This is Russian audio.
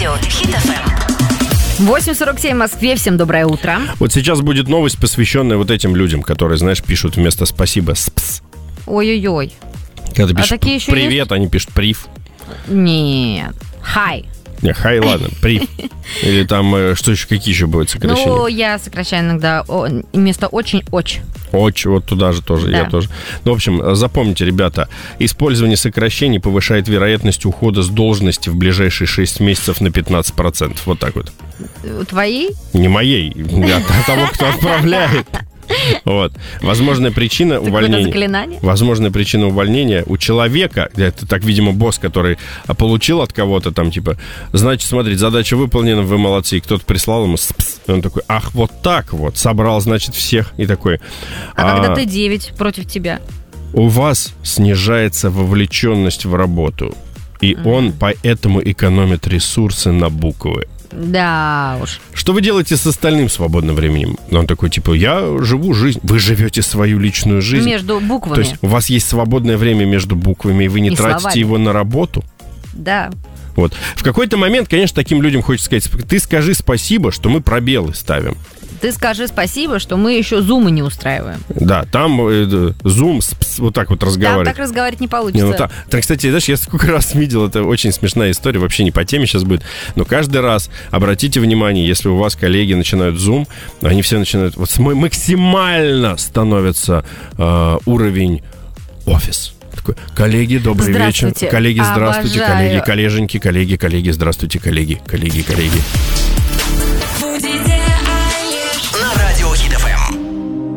Радио Хит FM. 8:47 в Москве. Всем доброе утро. Вот сейчас будет новость, посвященная вот этим людям, которые, знаешь, пишут вместо «спасибо» «спс». Ой-ой-ой. Когда ты пишешь такие еще «привет», есть? они пишут «прив». Нет. Хай. Не, хай, ладно, «прив». Или там, что еще, какие еще будут сокращения? Ну, я сокращаю иногда вместо очень-очень. Очень, вот туда же тоже, Да. я тоже. Ну, в общем, запомните, ребята, использование сокращений повышает вероятность ухода с должности в ближайшие 6 месяцев на 15%. Вот так вот. Твои? Не моей, а того, кто отправляет. Вот. Возможная причина увольнения. Заклинание? Возможная причина увольнения у человека, это так, видимо, босс, который получил от кого-то там, типа, значит, смотрите, задача выполнена, вы молодцы, и кто-то прислал ему, и он такой, ах, вот так вот, собрал, значит, всех, и такой. Когда ты 9 против тебя? У вас снижается вовлеченность в работу, и он поэтому экономит ресурсы на буквы. Да уж. Что вы делаете с остальным свободным временем? Он такой, типа, я живу жизнь. Вы живете свою личную жизнь. Между буквами. То есть у вас есть свободное время между буквами, и вы не И тратите словами. его на работу? Да. Вот. В какой-то момент, конечно, таким людям хочется сказать, ты скажи спасибо, что мы пробелы ставим. Ты скажи спасибо, что мы еще зумы не устраиваем. Да, там Zoom вот так вот Там разговаривает. так разговаривать не Не, получится. ну, так, кстати, знаешь, я сколько раз видел, это очень смешная история, вообще не по теме сейчас будет, но каждый раз обратите внимание, если у вас коллеги начинают Zoom, они все начинают, вот максимально становится уровень офис. Такой, коллеги, добрый вечер. Коллеги, здравствуйте. Обожаю. Коллеги, коллеженьки, коллеги, здравствуйте, коллеги.